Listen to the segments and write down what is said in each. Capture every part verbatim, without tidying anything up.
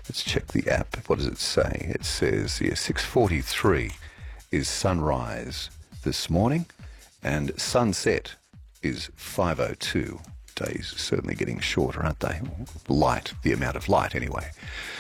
Let's check the app. What does it say? It says, yeah, six forty-three is sunrise this morning, and sunset is five oh two. Days certainly getting shorter, aren't they? Light, the amount of light anyway.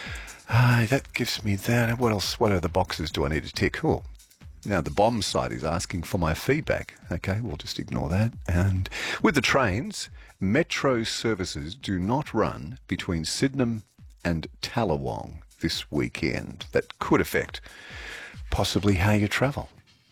Uh, that gives me that. What else? What other boxes do I need to tick? Oh, now the bomb site is asking for my feedback. Okay, we'll just ignore that. And with the trains, metro services do not run between Sydenham and Tallawong this weekend. That could affect possibly how you travel.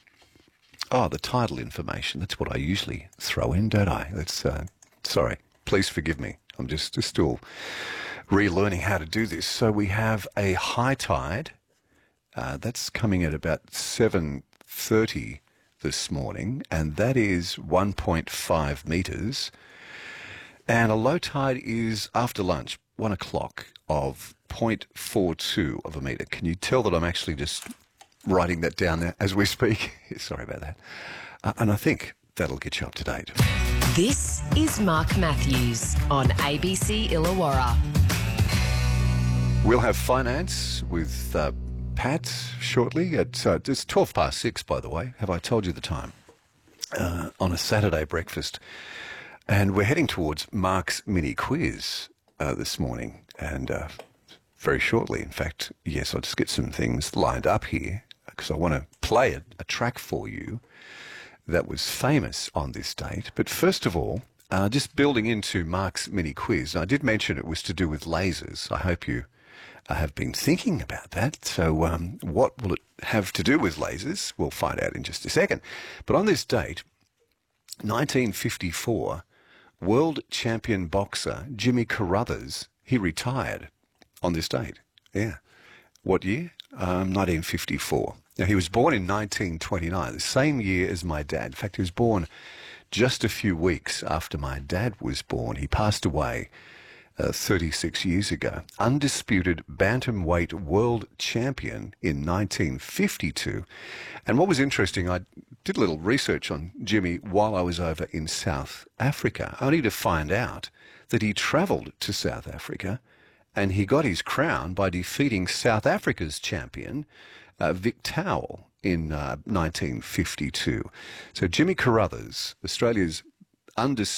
Oh, the tidal information. That's what I usually throw in, don't I? That's uh, sorry. Please forgive me. I'm just, just still relearning how to do this. So we have a high tide. Uh, that's coming at about seven thirty this morning, and that is one point five metres. And a low tide is after lunch, one o'clock, of zero point four two of a metre. Can you tell that I'm actually just writing that down there as we speak? Sorry about that. Uh, and I think that'll get you up to date. This is Mark Matthews on A B C Illawarra. We'll have finance with uh, Pat shortly. At, uh, it's twelve past six, by the way. Have I told you the time? Uh, on a Saturday breakfast. And we're heading towards Mark's mini quiz uh, this morning. And uh, very shortly, in fact, yes, I'll just get some things lined up here because I want to play a, a track for you that was famous on this date. But first of all, uh, just building into Mark's mini quiz, I did mention it was to do with lasers. I hope you uh, have been thinking about that. So um, what will it have to do with lasers? We'll find out in just a second. But on this date, nineteen fifty-four, world champion boxer Jimmy Carruthers, he retired on this date. Yeah. What year? Um, nineteen fifty-four. Now, he was born in nineteen twenty-nine, the same year as my dad. In fact, he was born just a few weeks after my dad was born. He passed away uh, thirty-six years ago. Undisputed bantamweight world champion in nineteen fifty-two. And what was interesting, I did a little research on Jimmy while I was over in South Africa, only to find out that he travelled to South Africa and he got his crown by defeating South Africa's champion, uh, Vic Towell, in uh, nineteen fifty-two. So Jimmy Carruthers, Australia's undisputed